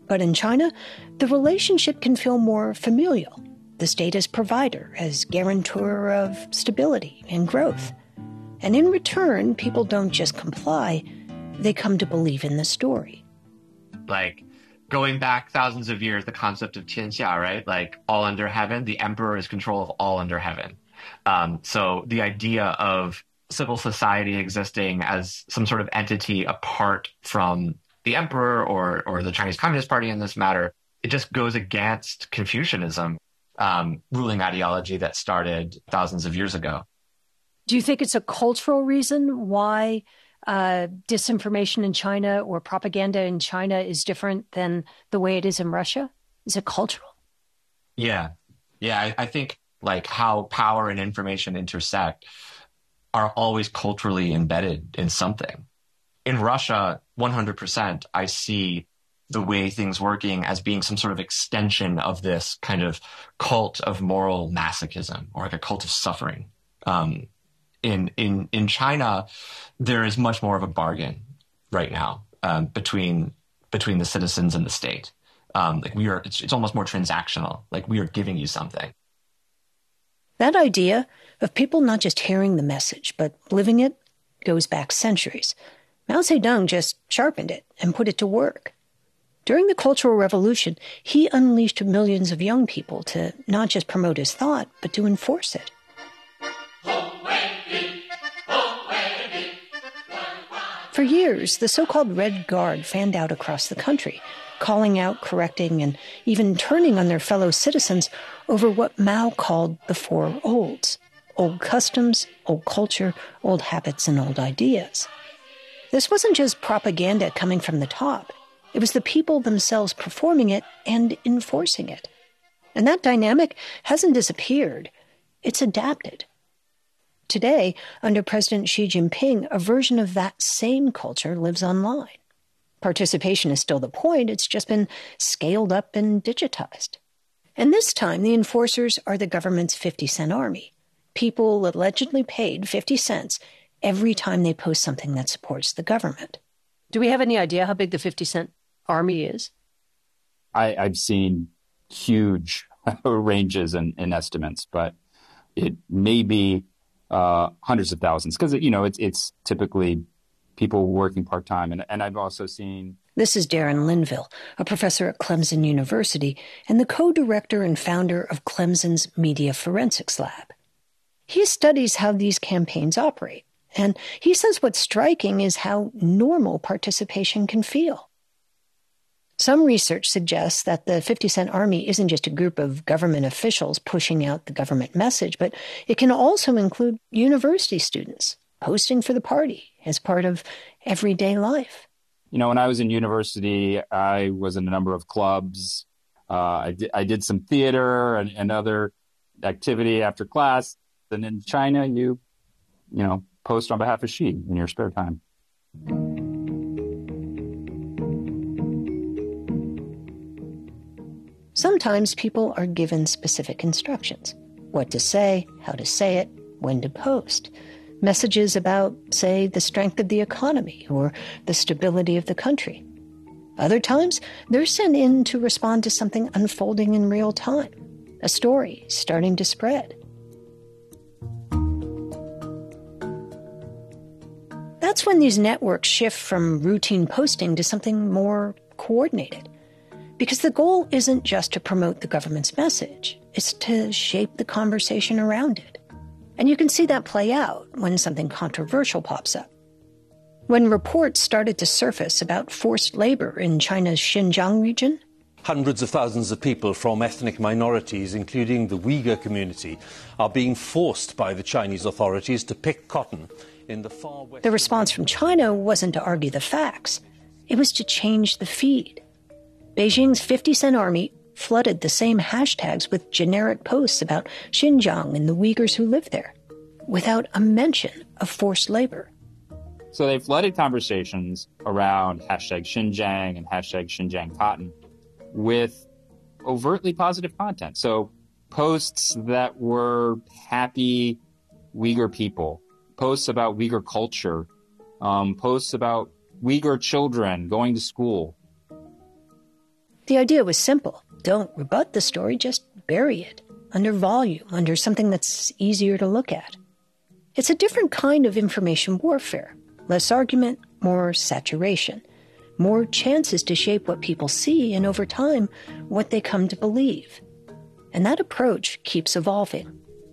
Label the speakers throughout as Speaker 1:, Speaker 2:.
Speaker 1: But in China, the relationship can feel more familial. The state as provider, as guarantor of stability and growth. And in return, people don't just comply, they come to believe in the story.
Speaker 2: Like, going back thousands of years, the concept of 天下, right? Like, all under heaven, the emperor is control of all under heaven. So the idea of civil society existing as some sort of entity apart from the emperor or the Chinese Communist Party in this matter, it just goes against Confucianism, ruling ideology that started thousands of years ago.
Speaker 1: Do you think it's a cultural reason why disinformation in China or propaganda in China is different than the way it is in Russia? Is it cultural?
Speaker 2: Yeah. I think like how power and information intersect are always culturally embedded in something. In Russia, 100%, I see the way things working as being some sort of extension of this kind of cult of moral masochism or like a cult of suffering. In China, there is much more of a bargain right now between the citizens and the state. It's almost more transactional. Like, we are giving you something.
Speaker 1: That idea of people not just hearing the message but living it goes back centuries. Mao Zedong just sharpened it and put it to work. During the Cultural Revolution, he unleashed millions of young people to not just promote his thought, but to enforce it. For years, the so-called Red Guard fanned out across the country, calling out, correcting, and even turning on their fellow citizens over what Mao called the Four Olds: old customs, old culture, old habits, and old ideas. This wasn't just propaganda coming from the top. It was the people themselves performing it and enforcing it. And that dynamic hasn't disappeared. It's adapted. Today, under President Xi Jinping, a version of that same culture lives online. Participation is still the point, it's just been scaled up and digitized. And this time, the enforcers are the government's 50-cent army. People allegedly paid 50 cents every time they post something that supports the government. Do we have any idea how big the 50-cent army is?
Speaker 3: I've seen huge ranges in estimates, but it may be hundreds of thousands because, it's typically people working part-time. And I've also seen...
Speaker 1: This is Darren Linville, a professor at Clemson University and the co-director and founder of Clemson's Media Forensics Lab. He studies how these campaigns operate, and he says what's striking is how normal participation can feel. Some research suggests that the 50-cent army isn't just a group of government officials pushing out the government message, but it can also include university students posting for the party as part of everyday life.
Speaker 3: When I was in university, I was in a number of clubs. I did some theater and other activity after class. And in China, you post on behalf of Xi in your spare time.
Speaker 1: Sometimes people are given specific instructions. What to say, how to say it, when to post. Messages about, say, the strength of the economy or the stability of the country. Other times, they're sent in to respond to something unfolding in real time. A story starting to spread. That's when these networks shift from routine posting to something more coordinated. Because the goal isn't just to promote the government's message, it's to shape the conversation around it. And you can see that play out when something controversial pops up. When reports started to surface about forced labor in China's Xinjiang region,
Speaker 4: hundreds of thousands of people from ethnic minorities, including the Uyghur community, are being forced by the Chinese authorities to pick cotton in the far west.
Speaker 1: The response from China wasn't to argue the facts. It was to change the feed. Beijing's 50-cent army flooded the same hashtags with generic posts about Xinjiang and the Uyghurs who live there, without a mention of forced labor.
Speaker 3: So they flooded conversations around hashtag Xinjiang and hashtag Xinjiang cotton with overtly positive content. So posts that were happy Uyghur people, posts about Uyghur culture, posts about Uyghur children going to school.
Speaker 1: The idea was simple. Don't rebut the story, just bury it under volume, under something that's easier to look at. It's a different kind of information warfare. Less argument, more saturation. More chances to shape what people see and, over time, what they come to believe. And that approach keeps evolving.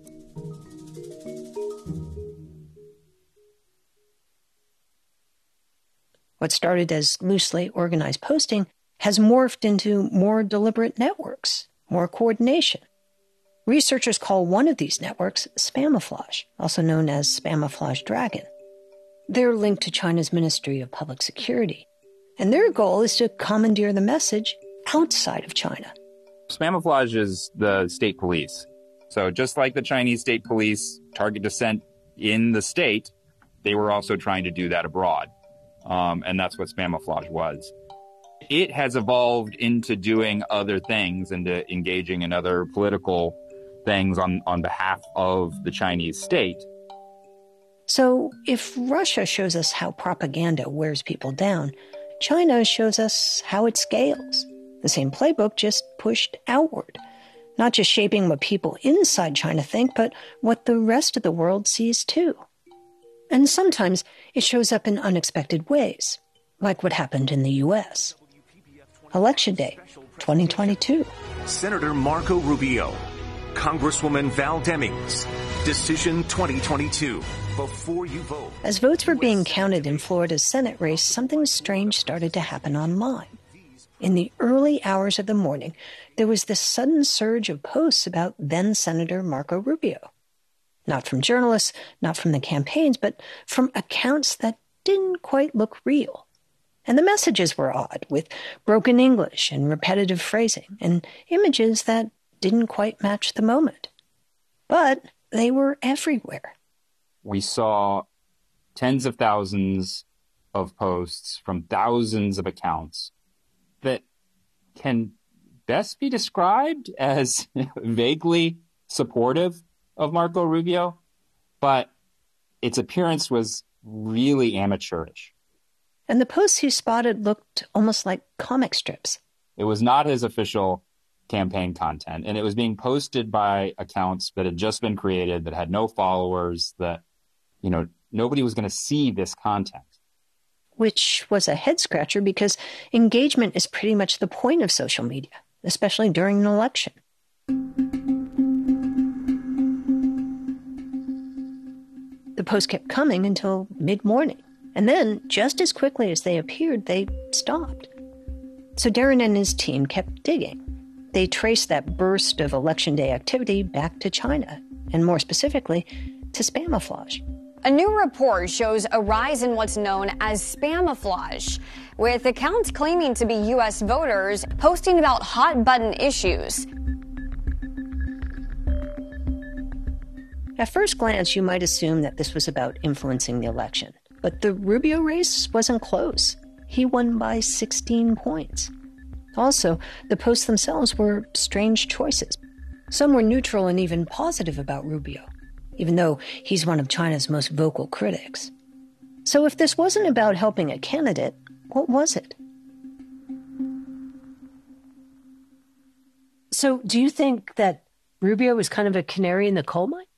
Speaker 1: What started as loosely organized posting has morphed into more deliberate networks, more coordination. Researchers call one of these networks Spamouflage, also known as Spamouflage Dragon. They're linked to China's Ministry of Public Security, and their goal is to commandeer the message outside of China.
Speaker 3: Spamouflage is the state police. So just like the Chinese state police target dissent in the state, they were also trying to do that abroad. And that's what Spamouflage was. It has evolved into doing other things and to engaging in other political things on behalf of the Chinese state.
Speaker 1: So if Russia shows us how propaganda wears people down, China shows us how it scales. The same playbook, just pushed outward. Not just shaping what people inside China think, but what the rest of the world sees too. And sometimes it shows up in unexpected ways, like what happened in the U.S. Election Day, 2022.
Speaker 5: Senator Marco Rubio, Congresswoman Val Demings, decision 2022. Before you vote.
Speaker 1: As votes were being counted in Florida's Senate race, something strange started to happen online. In the early hours of the morning, there was this sudden surge of posts about then-Senator Marco Rubio. Not from journalists, not from the campaigns, but from accounts that didn't quite look real. And the messages were odd, with broken English and repetitive phrasing, and images that didn't quite match the moment. But they were everywhere.
Speaker 3: We saw tens of thousands of posts from thousands of accounts that can best be described as vaguely supportive of Marco Rubio, but its appearance was really amateurish.
Speaker 1: And the posts he spotted looked almost like comic strips.
Speaker 3: It was not his official campaign content, and it was being posted by accounts that had just been created, that had no followers, that, you know, nobody was going to see this content.
Speaker 1: Which was a head-scratcher because engagement is pretty much the point of social media, especially during an election. The posts kept coming until mid-morning, and then, just as quickly as they appeared, they stopped. So Darren and his team kept digging. They traced that burst of Election Day activity back to China, and more specifically, to Spamouflage.
Speaker 6: A new report shows a rise in what's known as Spamouflage, with accounts claiming to be U.S. voters posting about hot-button issues.
Speaker 1: At first glance, you might assume that this was about influencing the election. But the Rubio race wasn't close. He won by 16 points. Also, the posts themselves were strange choices. Some were neutral and even positive about Rubio, even though he's one of China's most vocal critics. So if this wasn't about helping a candidate, what was it?
Speaker 7: So do you think that Rubio was kind of a canary in the coal mine?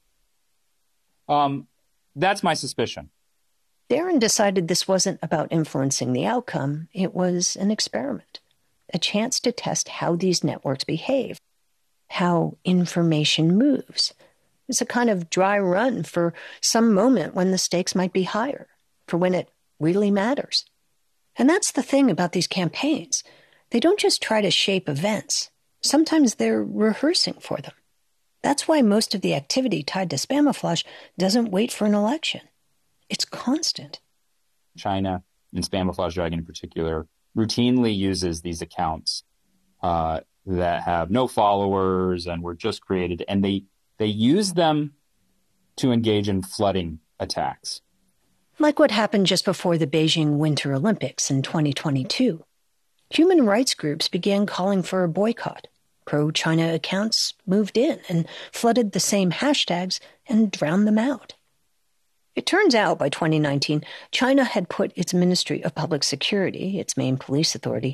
Speaker 3: That's my suspicion.
Speaker 1: Darren decided this wasn't about influencing the outcome. It was an experiment, a chance to test how these networks behave, how information moves. It's a kind of dry run for some moment when the stakes might be higher, for when it really matters. And that's the thing about these campaigns. They don't just try to shape events. Sometimes they're rehearsing for them. That's why most of the activity tied to Spamouflage doesn't wait for an election. It's constant.
Speaker 3: China, and Spamouflage Dragon in particular, routinely uses these accounts that have no followers and were just created, and they use them to engage in flooding attacks.
Speaker 1: Like what happened just before the Beijing Winter Olympics in 2022. Human rights groups began calling for a boycott. Pro-China accounts moved in and flooded the same hashtags and drowned them out. It turns out by 2019, China had put its Ministry of Public Security, its main police authority,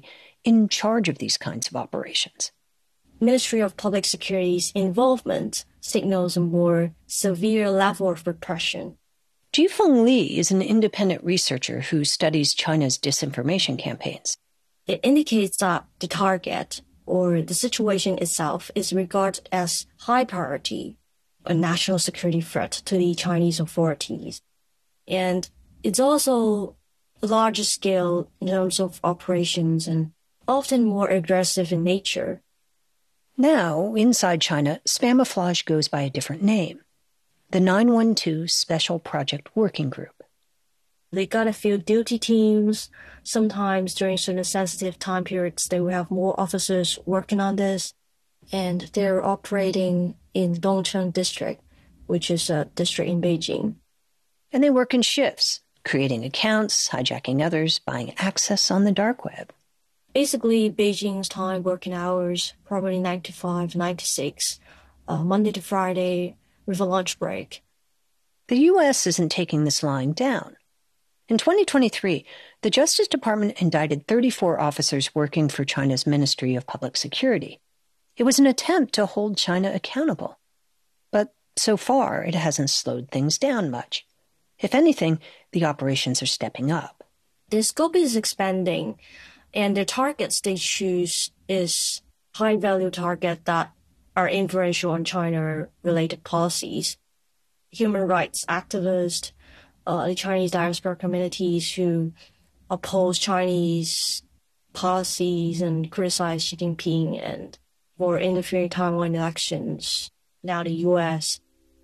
Speaker 1: in charge of these kinds of operations.
Speaker 8: Ministry of Public Security's involvement signals a more severe level of repression.
Speaker 1: Jifeng Li is an independent researcher who studies China's disinformation campaigns.
Speaker 8: It indicates that the target or the situation itself is regarded as high priority, a national security threat to the Chinese authorities. And it's also larger scale in terms of operations and often more aggressive in nature.
Speaker 1: Now, inside China, Spamouflage goes by a different name, the 912 Special Project Working Group.
Speaker 8: They got a few duty teams. Sometimes during certain sensitive time periods, they will have more officers working on this. And they're operating in Dongcheng District, which is a district in Beijing.
Speaker 1: And they work in shifts, creating accounts, hijacking others, buying access on the dark web.
Speaker 8: Basically, Beijing's time working hours, probably 9 to 5, 9 to 6, Monday to Friday, with a lunch break.
Speaker 1: The U.S. isn't taking this lying down. In 2023, the Justice Department indicted 34 officers working for China's Ministry of Public Security. It was an attempt to hold China accountable. But so far, it hasn't slowed things down much. If anything, the operations are stepping up.
Speaker 8: The scope is expanding, and the targets they choose is high-value targets that are influential on China-related policies. Human rights activists, the Chinese diaspora communities who oppose Chinese policies and criticize Xi Jinping and for interfering Taiwan elections, now the U.S.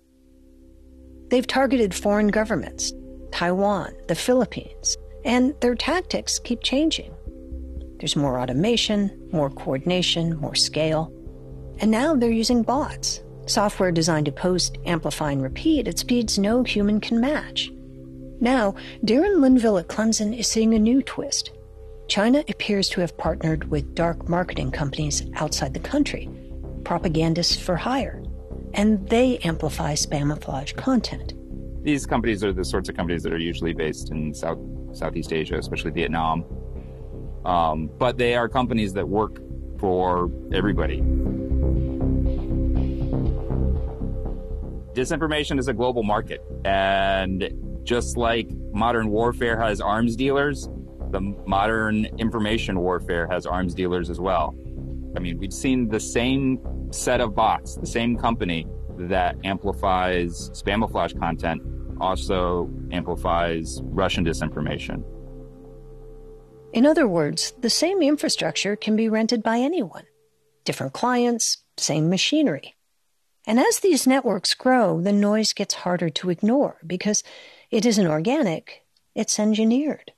Speaker 1: They've targeted foreign governments, Taiwan, the Philippines, and their tactics keep changing. There's more automation, more coordination, more scale. And now they're using bots, software designed to post, amplify, and repeat at speeds no human can match. Now, Darren Linville at Clemson is seeing a new twist. China appears to have partnered with dark marketing companies outside the country, propagandists for hire, and they amplify Spamouflage content.
Speaker 3: These companies are the sorts of companies that are usually based in Southeast Asia, especially Vietnam. But they are companies that work for everybody. Disinformation is a global market, and just like modern warfare has arms dealers, the modern information warfare has arms dealers as well. I mean, we've seen the same set of bots, the same company that amplifies Spamouflage content also amplifies Russian disinformation.
Speaker 1: In other words, the same infrastructure can be rented by anyone. Different clients, same machinery. And as these networks grow, the noise gets harder to ignore because it isn't organic, it's engineered.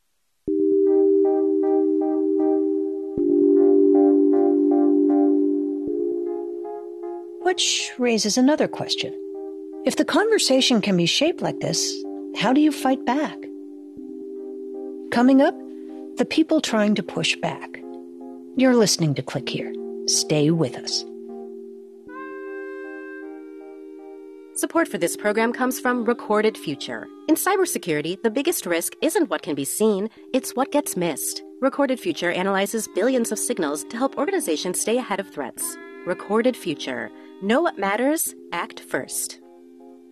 Speaker 1: Which raises another question. If the conversation can be shaped like this, how do you fight back? Coming up, the people trying to push back. You're listening to Click Here. Stay with us.
Speaker 9: Support for this program comes from Recorded Future. In cybersecurity, the biggest risk isn't what can be seen, it's what gets missed. Recorded Future analyzes billions of signals to help organizations stay ahead of threats. Recorded Future. Know what matters, act first.